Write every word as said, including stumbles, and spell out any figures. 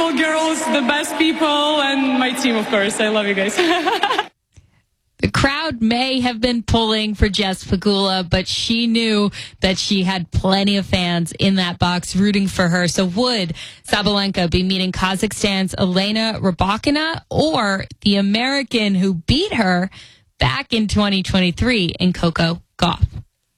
beautiful girls, the best people, and my team, of course. I love you guys. The crowd may have been pulling for Jess Pegula, but she knew that she had plenty of fans in that box rooting for her. So would Sabalenka be meeting Kazakhstan's Elena Rybakina or the American who beat her back in twenty twenty-three in Coco Gauff?